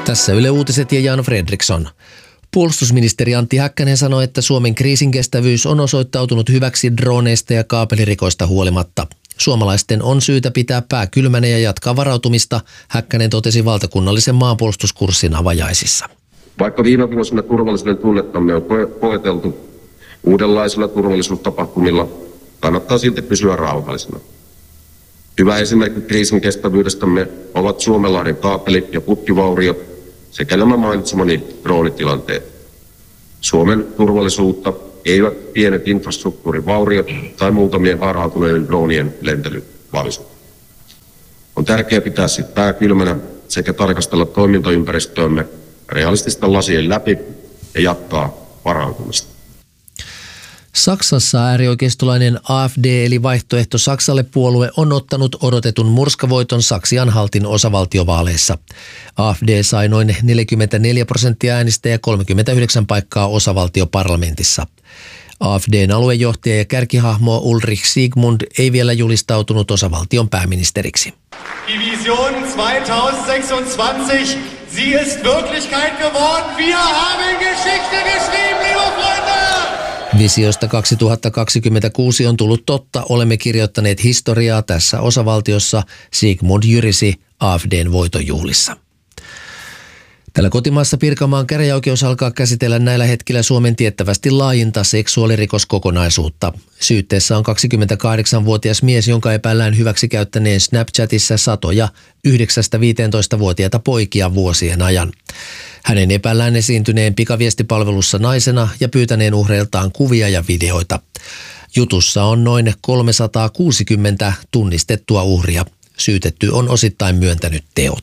Tässä Yle Uutiset ja Jan Fredriksson. Puolustusministeri Antti Häkkänen sanoi, että Suomen kriisinkestävyys on osoittautunut hyväksi droneista ja kaapelirikoista huolimatta. Suomalaisten on syytä pitää pää kylmänä ja jatkaa varautumista, Häkkänen totesi valtakunnallisen maanpuolustuskurssin avajaisissa. Vaikka viime vuosina turvallisuuden tunnettamme on koeteltu uudenlaisilla turvallisuustapahtumilla, kannattaa silti pysyä rauhallisena. Hyvä esimerkki kriisin kestävyydestämme ovat Suomenlahden kaapeli- ja putkivauriot sekä nämä mainitsemani droonitilanteet. Suomen turvallisuutta eivät pienet infrastruktuurivauriot tai muutamien harhautuneiden droonien lentely valisu. On tärkeää pitää sitten pää kylmänä sekä tarkastella toimintaympäristöömme realististen lasien läpi ja jatkaa varautumista. Saksassa äärioikeistolainen AfD eli Vaihtoehto Saksalle -puolue on ottanut odotetun murskavoiton Saksi-Anhaltin osavaltiovaaleissa. AfD sai noin 44% äänistä ja 39 paikkaa osavaltioparlamentissa. AfD:n aluejohtaja ja kärkihahmo Ulrich Siegmund ei vielä julistautunut osavaltion pääministeriksi. Die Vision 2026, sie ist Wirklichkeit geworden. Wir haben Geschichte geschrieben, liebe Freunde! Visiosta 2026 on tullut totta, olemme kirjoittaneet historiaa tässä osavaltiossa, Siegmund jyrisi AfD:n voitonjuhlissa. Tällä kotimaassa Pirkanmaan käräjäoikeus alkaa käsitellä näillä hetkillä Suomen tiettävästi laajinta seksuaalirikoskokonaisuutta. Syytteessä on 28-vuotias mies, jonka epäillään hyväksikäyttäneen Snapchatissa satoja 9-15-vuotiaita poikia vuosien ajan. Hänen epäillään esiintyneen pikaviestipalvelussa naisena ja pyytäneen uhreiltaan kuvia ja videoita. Jutussa on noin 360 tunnistettua uhria. Syytetty on osittain myöntänyt teot.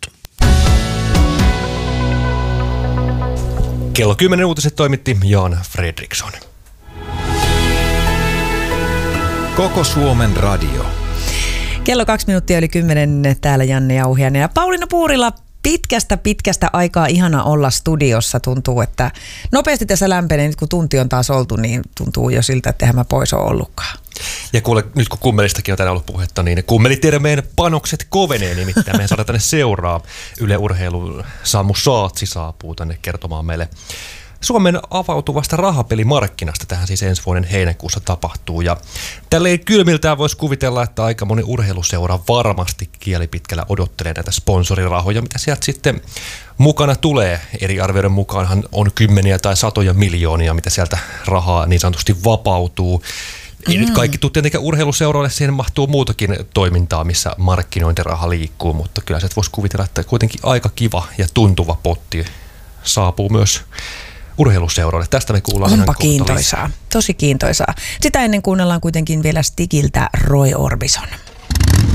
Kello 10 uutiset toimitti Jan Fredriksson. Koko Suomen radio. Kello 2 minuuttia yli 10 täällä Janne Jauhiainen ja Pauliina Puurila. Pitkästä aikaa ihana olla studiossa. Tuntuu, että nopeasti tässä lämpenee. Nyt kun tunti on taas oltu, niin tuntuu jo siltä, että eihän mä pois ole ollutkaan. Ja kuule, nyt kun kummelistakin on tänään ollut puhetta, niin kummelitermeen panokset kovenee, nimittäin meidän saadaan tänne seuraa. Yle Urheilu Samu Saatsi saapuu tänne kertomaan meille Suomen avautuvasta rahapelimarkkinasta. Tähän siis ensi vuoden heinäkuussa tapahtuu. Ja tälleen kylmiltään voisi kuvitella, että aika moni urheiluseura varmasti kielipitkällä odottelee näitä sponsorirahoja, mitä sieltä sitten mukana tulee. Eri arvioiden mukaanhan on kymmeniä tai satoja miljoonia, mitä sieltä rahaa niin sanotusti vapautuu. Ei nyt kaikki tule tietenkään urheiluseuroille, siihen mahtuu muutakin toimintaa, missä markkinointiraha liikkuu, mutta kyllä se voisi kuvitella, että kuitenkin aika kiva ja tuntuva potti saapuu myös urheiluseuroille. Tästä me kuullaan Onpa kiintoisaa, tosi kiintoisaa. Sitä ennen kuunnellaan kuitenkin vielä Stigiltä Roy Orbison.